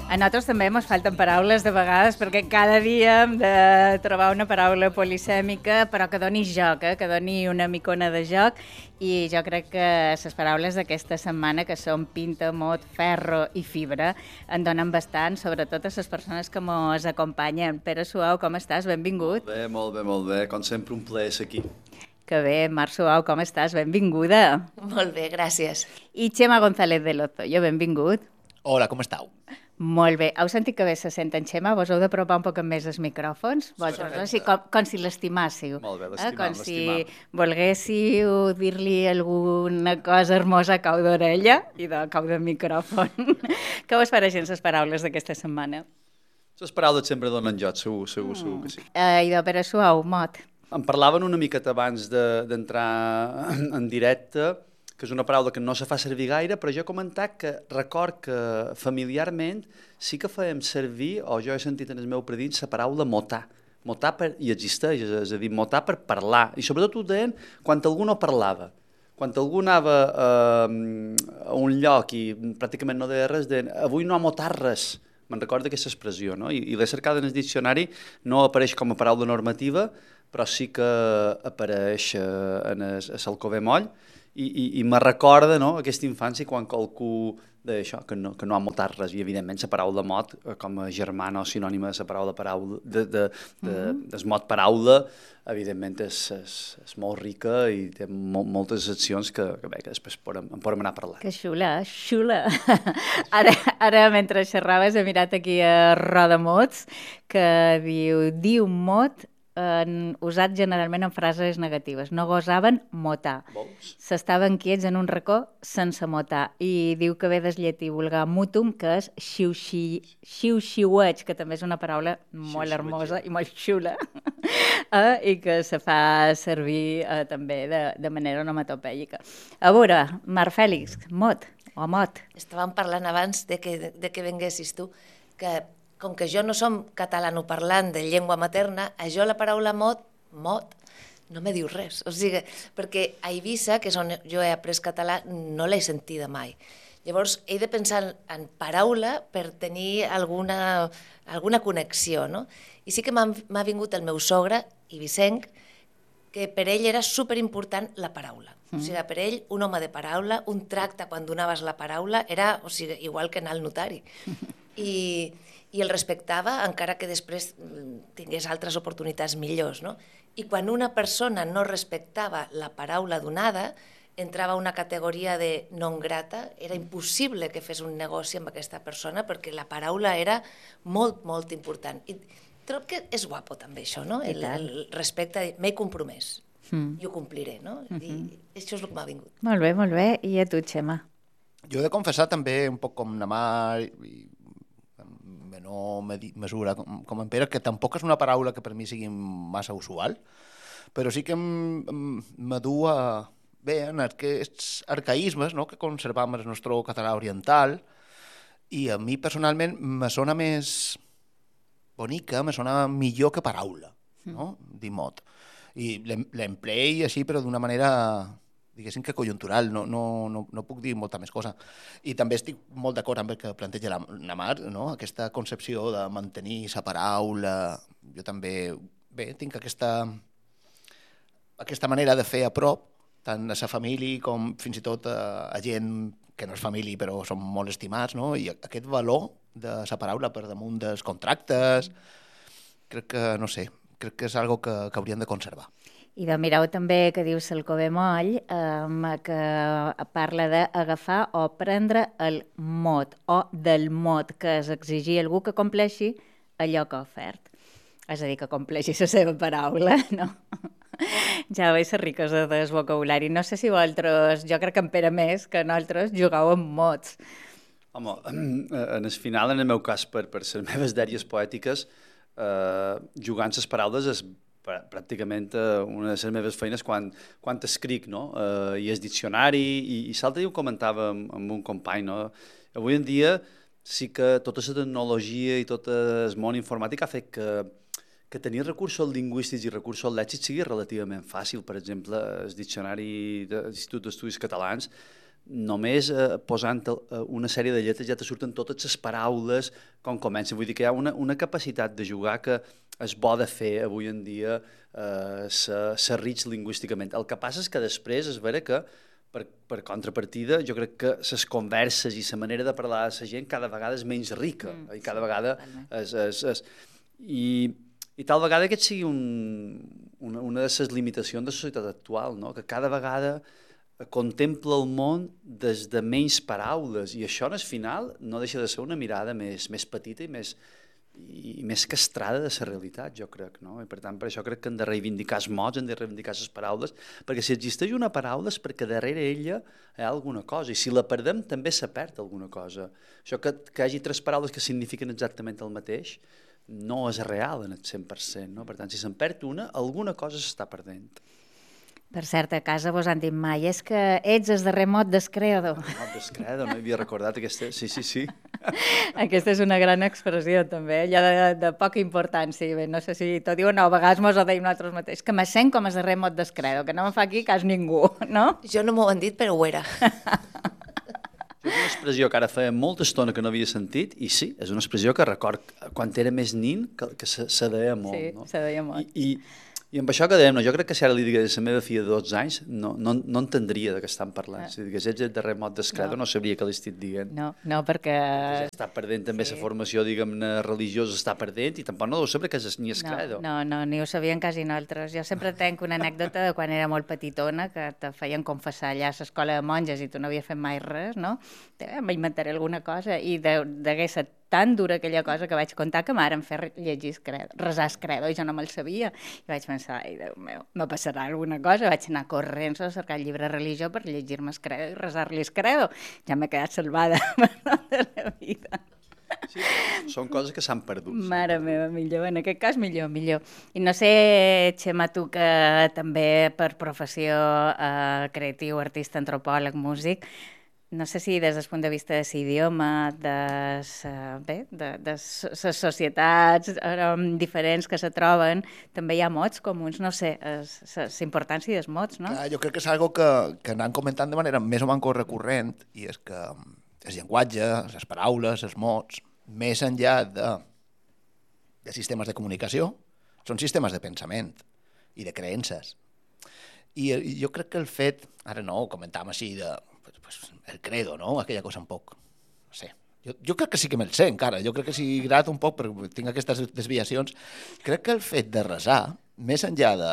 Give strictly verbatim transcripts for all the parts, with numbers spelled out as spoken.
A nosaltres també ens falten paraules de vegades perquè cada dia hem de trobar una paraula polisèmica però que doni joc, eh? Que doni una micona de joc, i jo crec que les paraules d'aquesta setmana, que són pinta, mot, ferro i fibra, en donen bastant, sobretot a les persones que ens acompanyen. Pere Suau, com estàs? Benvingut. Molt bé, molt bé, molt bé. Com sempre, un plaer ser aquí. Que bé. Mar Suau, com estàs? Benvinguda. Molt bé, gràcies. I Xema González de Lozoya, benvingut. Hola, com estàu? Molt bé. Heu sentit que bé se sent en Xema? Vos heu d'apropar un poc més els micròfons? Vosaltres, sí, com, com si l'estimássiu. Molt bé, eh? l'estimam, Com l'estimam. si volguéssiu dir-li alguna cosa hermosa a cau d'orella i de cau de micròfon. Què vos pareixen les paraules d'aquesta setmana? Les paraules sempre donen joc, segur, segur, mm. segur que sí. Eh, I de Pere Suau, mot. Em parlaven una miqueta abans d'entrar de, en directe, que és una paraula que no se fa servir gaire, però jo he comentat que record que familiarment sí que fèiem servir, o jo he sentit en el meu predins, la paraula motar. Motar per, i existeix, és a dir, motar per parlar. I sobretot ho deien quan algú no parlava. Quan algú anava eh, a un lloc i pràcticament no deia res, deien, avui no ha motat res. Me'n recordo aquesta expressió, no? I, i l'he cercada en el diccionari, no apareix com a paraula normativa, però sí que apareix eh, en el, a l'Alcover Moll, i, i, i me recorda, no, aquesta infància quan qualcú deia això, que no, que no ha motat res, i evidentment la paraula mot, com a germana o sinònima de la paraula paraula, de, de, de, de, del mot paraula, evidentment és, és, és molt rica i té mo, moltes accions que, que, bé, que després podem, en podem anar parlant. Que xula, xula. Ara, ara mentre xerraves, he mirat aquí a Roda Mots, que diu, diu mot, en, usat generalment en frases negatives. No gosaven motar. Vols? S'estaven quiets en un racó sense motar. I diu que ve del llatí vulgar mutum, que és xiu-xiueig, que també és una paraula molt hermosa i molt xula, eh? I que se fa servir eh, també de, de manera onomatopèica. A veure, Mar Fèlix, mot o mot. Estàvem parlant abans de que, de que venguessis tu, que com que jo no som catalanoparlant de llengua materna, a jo la paraula mot, mot, no me diu res. O sigui, perquè a Eivissa, que és on jo he après català, no l'he sentida mai. Llavors, he de pensar en paraula per tenir alguna, alguna connexió, no? I sí que m'ha vingut el meu sogre, eivissenc, que per ell era superimportant la paraula. Mm. O sigui, per ell, un home de paraula, un tracte quan donaves la paraula, era, o sigui, igual que anar al notari. I... i el respectava encara que després tingués altres oportunitats millors, no? I quan una persona no respectava la paraula donada, entrava a una categoria de non grata, era impossible que fes un negoci amb aquesta persona perquè la paraula era molt, molt important. I trobo que és guapo també això, no? El, el respecte, m'he compromès mm. i ho compliré, no? Mm-hmm. I això és el que m'ha vingut. Molt bé, molt bé. I a tu, Xema? Jo he de confessar també, un poc com na Mar, i no mesura com, com en Pere, que tampoc és una paraula que per mi sigui massa usual, però sí que me du a, bé, en aquests arcaïsmes, no?, que conservam el nostre català oriental, i a mi personalment me sona més bonica, me sona millor que paraula, no?, mm. dir mot. I l'emplei així, però d'una manera, diguéssim que conjuntural, no, no, no, no puc dir molta més cosa. I també estic molt d'acord amb el que planteja la, la Mar, no? Aquesta concepció de mantenir la paraula. Jo també, bé, tinc aquesta, aquesta manera de fer a prop, tant a la família com fins i tot a, a gent que no és família però som molt estimats, no? I aquest valor de la paraula per damunt dels contractes, crec que, no sé, crec que és algo que, que hauríem de conservar. I de mireu també que diu Salcover Moll, eh, que parla d'agafar o prendre el mot, o del mot, que és exigir algú que compleixi allò que ha ofert. És a dir, que compleixi la seva paraula, no? Ja veus la riquesa del vocabulari. No sé si vosaltres, jo crec que en Pere més, que nosaltres jugàveu amb mots. Home, en el final, en el meu cas, per, per les meves dèries poètiques, eh, jugant les paraules és pràcticament uh, una de les meves feines quan, quan escric, no? Uh, I el diccionari, i, i l'altre dia ho comentava amb, amb un company, no? Avui en dia sí que tota la tecnologia i tot el món informàtic ha fet que, que tenir recursos lingüístics i recursos lèxics sigui relativament fàcil. Per exemple, el diccionari de l'Institut d'Estudis Catalans només eh, posant eh, una sèrie de lletres ja te surten totes les paraules com comencen. Vull dir que hi ha una, una capacitat de jugar que és bo de fer avui en dia, eh, ser rics lingüísticament. El que passa és que després és vera que, per, per contrapartida, jo crec que les converses i la manera de parlar de la gent cada vegada és menys rica, mm, i cada sí, vegada és... és, és i, i tal vegada aquest sigui un, una, una de les limitacions de la societat actual, no? Que cada vegada contempla el món des de menys paraules, i això, al final, no deixa de ser una mirada més, més petita i més, i més castrada de la realitat, jo crec, no? I per tant, per això crec que hem de reivindicar els mots, hem de reivindicar les paraules, perquè si existeix una paraula és perquè darrere ella hi ha alguna cosa, i si la perdem també se perd alguna cosa. Això que, que hi hagi tres paraules que signifiquen exactament el mateix no és real en el cent per cent, no? Per tant, si se'n perd una, alguna cosa s'està perdent. Per cert, a casa vos han dit mai, és que ets el darrer mot d'Escredo. El mot d'Escredo, no havia recordat aquesta... Sí, sí, sí. Aquesta és una gran expressió, també, ja de, de poca importància. Bé, no sé si t'ho diuen, no, a vegades mos ho deim nosaltres mateix, que me sent com el darrer mot d'Escredo, que no me fa aquí cas ningú, no? Jo no m'ho han dit, però ho era. És una expressió que ara feia molta estona que no havia sentit, i sí, és una expressió que record quan era més nin, que, que se, se deia molt. Sí, no? se deia molt. I, i, I amb això que dèiem, no? Jo crec que si ara li digués a la meva filla de dotze anys, no, no, no entendria de què estan parlant. Ah. Si digués, ets el darrer mot d'Escredo, no. no sabria què li estic dient. No, no, perquè... Ja està perdent també sí. La formació, diguem-ne, religiosa està perdent, i tampoc no deu saber què és ni Escredo. No, no, no, ni ho sabien quasi nosaltres. Jo sempre tenc una anècdota de quan era molt petitona, que te feien confessar allà a l'escola de monges i tu no havies fet mai res, no? M'inventaré alguna cosa, i degué ser tan dura aquella cosa que vaig contar que m'ara em fer llegir Escredo, resar Escredo, i jo no me'l sabia. I vaig pensar, ai, Déu meu, me passarà alguna cosa. Vaig anar corrents a cercar el llibre de religió per llegir-me Escredo i resar-li Escredo. Ja m'he quedat salvada de la vida. Sí, són coses que s'han perdut. Mare meva, millor, en aquest cas millor, millor. I no sé, Xema, tu que també per professió eh, creatiu, artista, antropòleg, músic, no sé si des del punt de vista de l'idioma, de, bé, de, de les societats um, diferents que se troben, també hi ha mots comuns, no sé, la importància dels mots, no? Clar, jo crec que és algo que, que anem comentant de manera més o manco recurrent, i és que el llenguatge, les paraules, els mots, més enllà de, de sistemes de comunicació, són sistemes de pensament i de creences. I, i jo crec que el fet, ara no, ho comentàvem així, de, pues, el credo, no? Aquella cosa un poc, no sé, jo, jo crec que sí que me'l sé encara, jo crec que sí grato un poc perquè tinc aquestes desviacions. Crec que el fet de resar, més enllà de,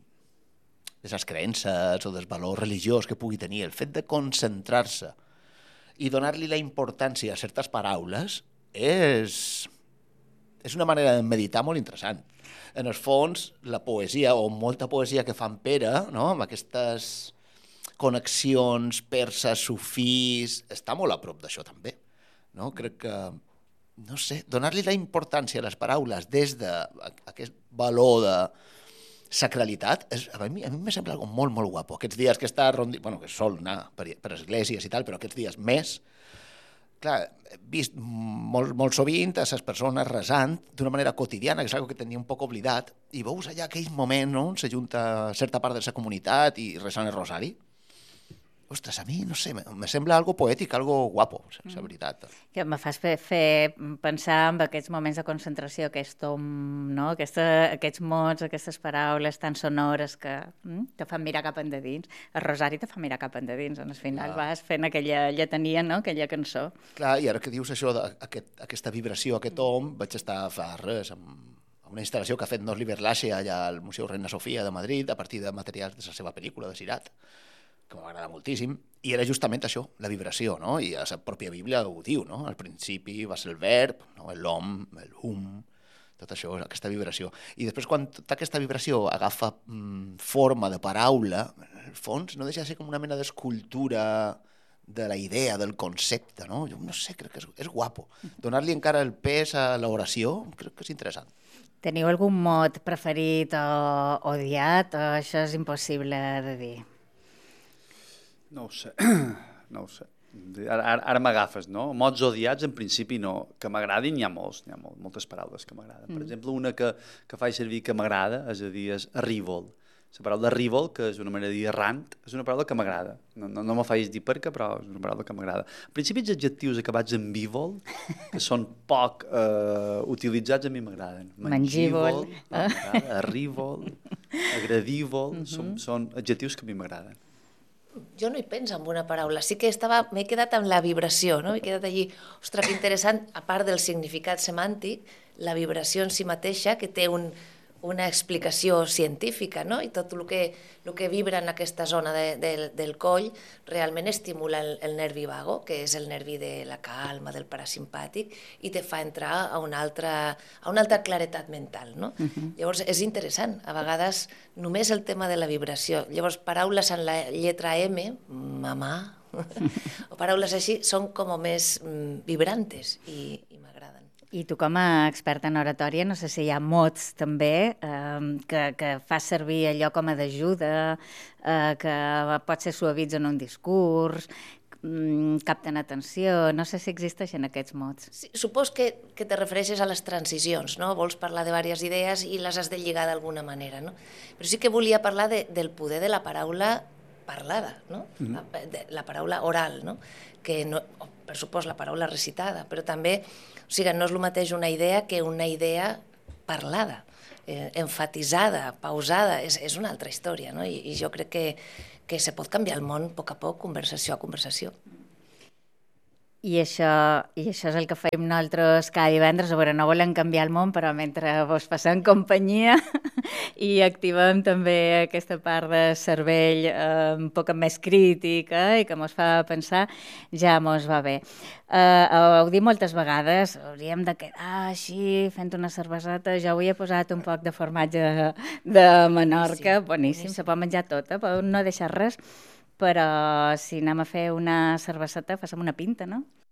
de les creences o del valor religiós que pugui tenir, el fet de concentrar-se i donar-li la importància a certes paraules és, és una manera de meditar molt interessant. En el fons, la poesia, o molta poesia que fan Pere, no? Amb aquestes connexions perses, sufís, està molt a prop d'això també. No? Crec que, no sé, donar-li la importància a les paraules des d'aquest valor de sacralitat, és, a mi, a mi me sembla algo molt, molt guapo. Aquests dies que està rondi... bueno, que sol anar per, per esglésies i tal, però aquests dies més, clar, he vist molt, molt sovint a les persones resant d'una manera quotidiana, que és una que tenia un poc oblidat, i veus allà aquell moment, no?, on s'ajunta certa part de la comunitat i resant el rosari. Ostres, a mi, no sé, me sembla algo poètic, algo guapo, la veritat. Que me fas fer, fer pensar en aquests moments de concentració, aquest tom, no? Aquesta, aquests mots, aquestes paraules tan sonores que mm, te fan mirar cap endins. El rosari te fa mirar cap endins, on al final Clar. Vas fent aquella lletania, no?, aquella cançó. Clar, i ara que dius això, aquest, aquesta vibració, aquest tom, vaig estar fa res amb una instal·lació que ha fet Nos Liberlaxe allà al Museu Reina Sofia de Madrid, a partir de materials de la seva pel·lícula, de Sirat, que m'agrada moltíssim, i era justament això, la vibració, no? I a la pròpia Bíblia ho diu, no? Al principi va ser el verb, no? L'hom, el hum, tot això, aquesta vibració. I després, quan tota aquesta vibració agafa mm, forma de paraula, en el fons no deixa de ser com una mena d'escultura de la idea, del concepte, no? Jo no sé, crec que és, és guapo. Donar-li encara el pes a l'oració, crec que és interessant. Teniu algun mot preferit o odiat, o això és impossible de dir? No ho sé, no ho sé. Ara, ara, ara m'agafes, no? Mots odiats, en principi, no. Que m'agradin, n'hi ha molts, n'hi ha molt, moltes paraules que m'agraden. Mm. Per exemple, una que, que faig servir que m'agrada, és a dir, és arribol. La paraula rívol, que és una manera de dir errant, és una paraula que m'agrada. No, no, no me facis dir per què, però és una paraula que m'agrada. En principi, els adjectius acabats en vívol, que són poc eh, utilitzats, a mi m'agraden. Mangívol. No, m'agrada. Arrivol, agradívol, uh -huh. són, són adjectius que a mi m'agraden. Jo no hi penso en una paraula, sí que estava, m'he quedat amb la vibració, no? He quedat allí, ostres, que interessant, a part del significat semàntic, la vibració en si mateixa, que té un, una explicació científica, no? I tot el que, el que vibra en aquesta zona de, de, del coll realment estimula el, el nervi vago, que és el nervi de la calma, del parasimpàtic, i te fa entrar a una altra, a una altra claretat mental, no? Uh-huh. Llavors, és interessant, a vegades només el tema de la vibració. Llavors, paraules en la lletra M, mamà, o paraules així, són com més mm, vibrantes i, i m'agraden. I tu com a experta en oratòria, no sé si hi ha mots també eh, que, que fas servir allò com a d'ajuda, eh, que pot ser suavitzar en un discurs, mm, capten atenció, no sé si existeixen aquests mots. Sí, supos que, que te refereixes a les transicions, no? Vols parlar de diverses idees i les has de lligar d'alguna manera, no? Però sí que volia parlar de, del poder de la paraula parlada, no? Mm-hmm. la, de, la paraula oral, no? Que no, per supost la paraula recitada, però també, o sigui, no és el mateix una idea que una idea parlada, eh, enfatitzada, pausada, és, és una altra història, no? I, i jo crec que, que se pot canviar el món a poc a poc, conversació a conversació. I això, I això és el que fem nosaltres cada divendres. A veure, no volem canviar el món, però mentre vos passem companyia i activem també aquesta part de cervell eh, un poc més crítica i que mos fa pensar, ja mos va bé. Eh, ho dic moltes vegades, hauríem de quedar així fent una cerveseta. Jo avui he posat un poc de formatge de, de Menorca, boníssim, boníssim, se pot menjar tot, eh? Pot no deixar res. Però si anem a fer una cerveseta, fem una pinta, no?